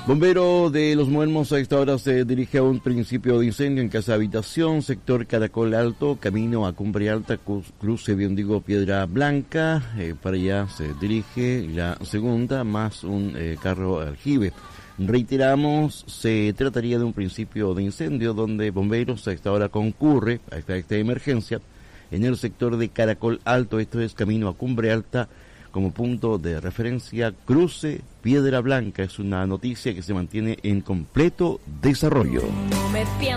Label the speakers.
Speaker 1: Bombero de Los Muermos a esta hora se dirige a un principio de incendio en casa habitación, sector Caracol Alto, camino a Cumbre Alta, cruce Biondigo Piedra Blanca. Para allá se dirige la segunda, más un carro aljibe. Reiteramos, se trataría de un principio de incendio donde bomberos a esta hora concurre a esta emergencia en el sector de Caracol Alto, esto es camino a Cumbre Alta, como punto de referencia, cruce Piedra Blanca. Es una noticia que se mantiene en completo desarrollo.